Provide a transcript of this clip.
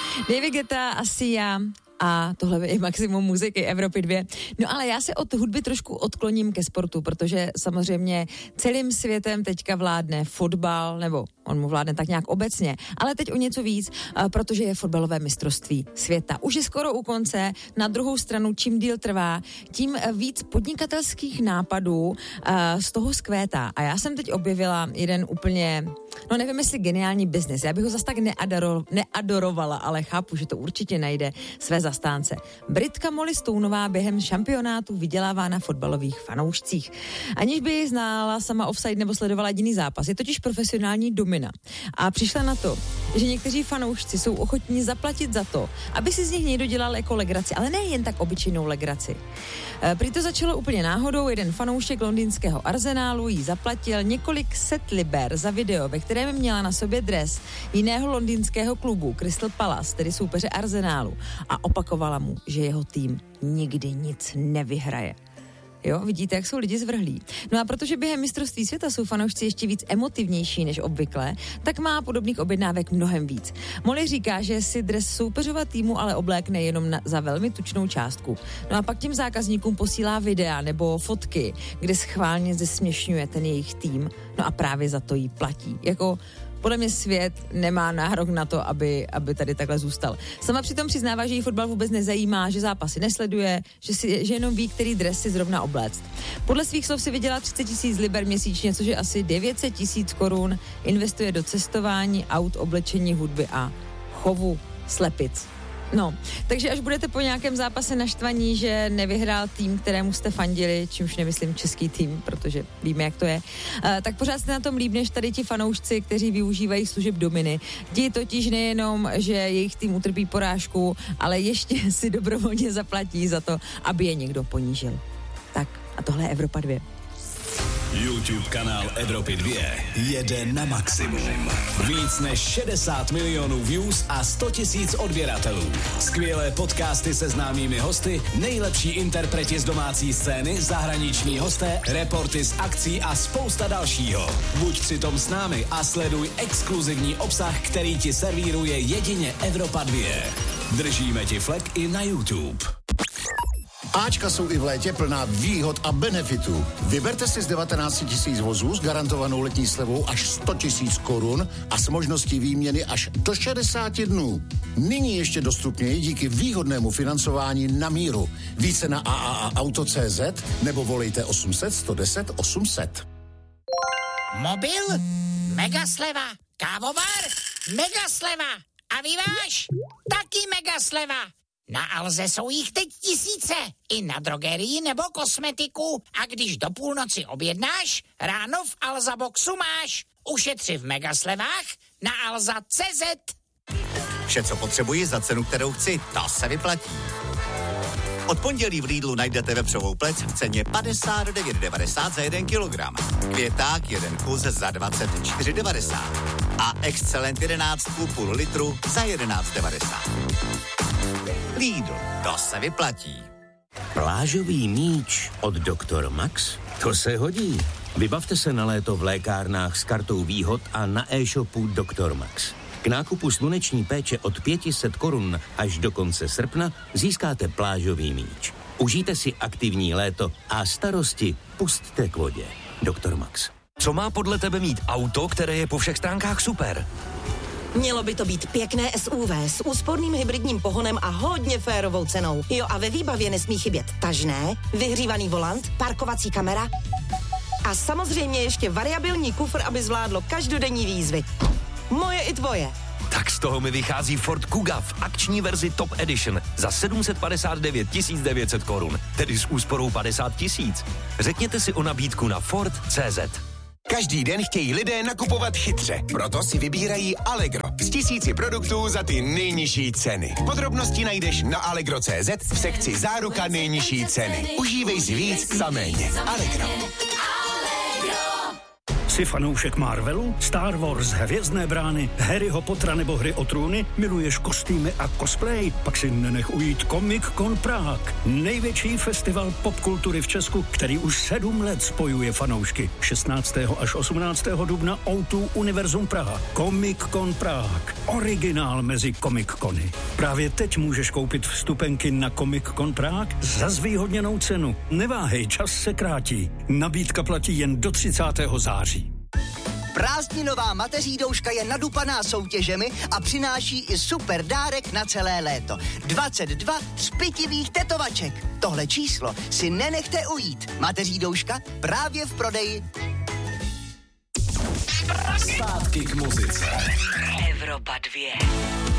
David Guetta a Sia a tohle je maximum muziky Evropy 2. No ale já se od hudby trošku odkloním ke sportu, protože samozřejmě celým světem teďka vládne fotbal, nebo on mu vládne tak nějak obecně, ale teď o něco víc, protože je fotbalové mistrovství světa. Už je skoro u konce, na druhou stranu čím díl trvá, tím víc podnikatelských nápadů z toho zkvétá. A já jsem teď objevila jeden úplně, no nevím jestli geniální biznis, já bych ho zas tak neadorovala, ale chápu, že to určitě najde své zastánce. Britka Molly Stoneová během šampionátu vydělává na fotbalových fanoušcích. Aniž by znala sama offside nebo sledovala jediný zápas. Je totiž profesionální domina. A přišla na to, že někteří fanoušci jsou ochotní zaplatit za to, aby si z nich někdo dělal jako legraci, ale ne jen tak obyčejnou legraci. Prý to začalo úplně náhodou, jeden fanoušek londýnského Arsenálu jí zaplatil několik set liber za video, ve kterém měla na sobě dres jiného londýnského klubu Crystal Palace, tedy soupeře Arsenálu, a opakovala mu, že jeho tým nikdy nic nevyhraje. Jo, vidíte, jak jsou lidi zvrhlí. No a protože během mistrovství světa jsou fanoušci ještě víc emotivnější než obvykle, tak má podobných objednávek mnohem víc. Molly říká, že si dres soupeřova týmu ale oblékne jenom za velmi tučnou částku. No a pak těm zákazníkům posílá videa nebo fotky, kde schválně zesměšňuje ten jejich tým. No a právě za to jí platí. Jako podle mě svět nemá nárok na to, aby tady takhle zůstal. Sama přitom přiznává, že jí fotbal vůbec nezajímá, že zápasy nesleduje, že jenom ví, který dres si zrovna obléct. Podle svých slov si vydělá 30 000 liber měsíčně, což je asi 900 000 korun. Investuje do cestování, aut, oblečení, hudby a chovu slepic. No, takže až budete po nějakém zápase naštvaní, že nevyhrál tým, kterému jste fandili, čímž nemyslím český tým, protože víme, jak to je, tak pořád jste na tom líp než tady ti fanoušci, kteří využívají služeb dominy. Ti totiž nejenom, že jejich tým utrpí porážku, ale ještě si dobrovolně zaplatí za to, aby je někdo ponížil. Tak a tohle je Evropa 2. YouTube kanál Evropy 2 jede na maximum. Víc než 60 milionů views a 100 000 odběratelů. Skvělé podcasty se známými hosty, nejlepší interpreti z domácí scény, zahraniční hosté, reporty z akcí a spousta dalšího. Buď přitom s námi a sleduj exkluzivní obsah, který ti servíruje jedině Evropa 2. Držíme ti flek i na YouTube. Ačka jsou i v létě plná výhod a benefitů. Vyberte si z 19 000 vozů s garantovanou letní slevou až 100 000 korun a s možností výměny až do 60 dnů. Nyní ještě dostupněji díky výhodnému financování na míru. Více na AAAauto.cz nebo volejte 800 110 800. Mobil? Megasleva. Kávovar? Megasleva. A vyváž? Taky megasleva. Na Alze jsou jich teď tisíce. I na drogerii nebo kosmetiku. A když do půlnoci objednáš, ráno v Alza Boxu máš. Ušetři v megaslevách na alza.cz. Vše, co potřebuji za cenu, kterou chci, to se vyplatí. Od pondělí v Lidlu najdete vepřovou plec v ceně 59,90 za 1 kilogram. Květák 1 kus za 24,90. A Excelent 11,5 litru za 11,90. Lidl, to se vyplatí. Plážový míč od Dr. Max? To se hodí. Vybavte se na léto v lékárnách s kartou výhod a na e-shopu Dr. Max. K nákupu sluneční péče od 500 korun až do konce srpna získáte plážový míč. Užijte si aktivní léto a starosti pusťte k vodě. Dr. Max. Co má podle tebe mít auto, které je po všech stránkách super? Mělo by to být pěkné SUV s úsporným hybridním pohonem a hodně férovou cenou. Jo, a ve výbavě nesmí chybět tažné, vyhřívaný volant, parkovací kamera a samozřejmě ještě variabilní kufr, aby zvládlo každodenní výzvy. Moje i tvoje. Tak z toho mi vychází Ford Kuga v akční verzi Top Edition za 759 900 korun, tedy s úsporou 50 000. Řekněte si o nabídku na Ford.cz. Každý den chtějí lidé nakupovat chytře, proto si vybírají Allegro z tisíci produktů za ty nejnižší ceny. Podrobnosti najdeš na allegro.cz v sekci Záruka nejnižší ceny. Užívej si víc za méně. Allegro. Jsi fanoušek Marvelu, Star Wars, Hvězdné brány, Harryho Pottera nebo Hry o trůny? Miluješ kostýmy a cosplay? Pak si nenech ujít Comic Con Prague. Největší festival popkultury v Česku, který už 7 let spojuje fanoušky. 16. až 18. dubna O2 Univerzum Praha. Comic Con Prague. Originál mezi Comic Cony. Právě teď můžeš koupit vstupenky na Comic Con Prague za zvýhodněnou cenu. Neváhej, čas se krátí. Nabídka platí jen do 30. září. Prázdninová mateří douška je nadupaná soutěžemi a přináší i super dárek na celé léto. 22 zpytivých tetovaček. Tohle číslo si nenechte ujít. Mateří douška právě v prodeji. Zpátky k muzice. Evropa 2.